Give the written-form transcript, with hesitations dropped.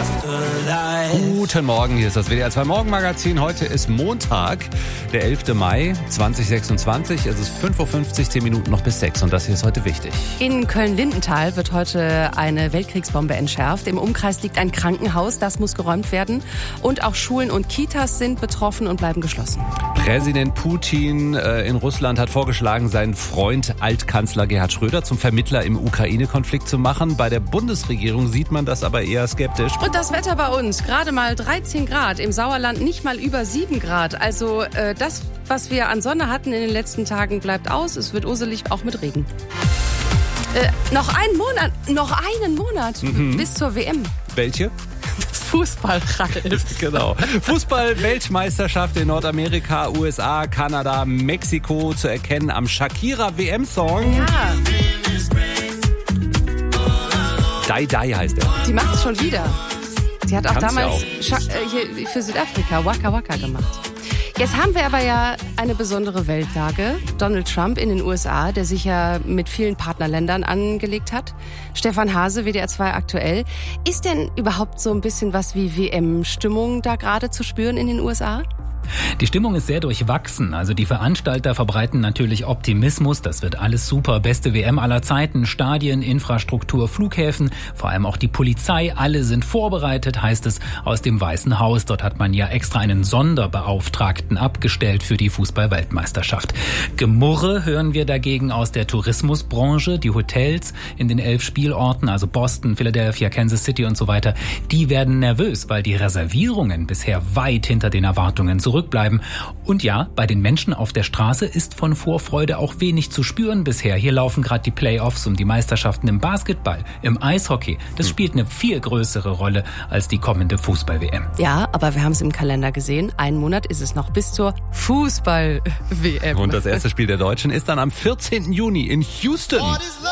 Guten Morgen, hier ist das WDR 2 Morgenmagazin. Heute ist Montag, der 11. Mai 2026. Es ist 5.50 Uhr, 10 Minuten noch bis 6 und das hier ist heute wichtig. In Köln-Lindenthal wird heute eine Weltkriegsbombe entschärft. Im Umkreis liegt ein Krankenhaus, das muss geräumt werden. Und auch Schulen und Kitas sind betroffen und bleiben geschlossen. Präsident Putin in Russland hat vorgeschlagen, seinen Freund Altkanzler Gerhard Schröder zum Vermittler im Ukraine-Konflikt zu machen. Bei der Bundesregierung sieht man das aber eher skeptisch. Und das Wetter bei uns, gerade mal 13 Grad, im Sauerland nicht mal über 7 Grad. Also das, was wir an Sonne hatten in den letzten Tagen, bleibt aus. Es wird urselig, auch mit Regen. Noch einen Monat bis zur WM. Welche? Fußball, Ralf. Genau. Fußball-Weltmeisterschaft in Nordamerika, USA, Kanada, Mexiko zu erkennen am Shakira-WM-Song. Ja. Die Die heißt er. Die macht es schon wieder. Sie hat auch Kann's damals ja hier für Südafrika Waka Waka gemacht. Jetzt haben wir aber ja eine besondere Weltlage. Donald Trump in den USA, der sich ja mit vielen Partnerländern angelegt hat. Stefan Hase, WDR 2 aktuell. Ist denn überhaupt so ein bisschen was wie WM-Stimmung da gerade zu spüren in den USA? Die Stimmung ist sehr durchwachsen. Also die Veranstalter verbreiten natürlich Optimismus. Das wird alles super. Beste WM aller Zeiten. Stadien, Infrastruktur, Flughäfen, vor allem auch die Polizei. Alle sind vorbereitet, heißt es aus dem Weißen Haus. Dort hat man ja extra einen Sonderbeauftragten abgestellt für die Fußball-Weltmeisterschaft. Gemurre hören wir dagegen aus der Tourismusbranche. Die Hotels in den 11 Spielorten, also Boston, Philadelphia, Kansas City und so weiter, die werden nervös, weil die Reservierungen bisher weit hinter den Erwartungen zurückbleiben. Und ja, bei den Menschen auf der Straße ist von Vorfreude auch wenig zu spüren bisher. Hier laufen gerade die Playoffs um die Meisterschaften im Basketball, im Eishockey. Das spielt eine viel größere Rolle als die kommende Fußball-WM. Ja, aber wir haben es im Kalender gesehen. Einen Monat ist es noch bis zur Fußball-WM. Und das erste Spiel der Deutschen ist dann am 14. Juni in Houston.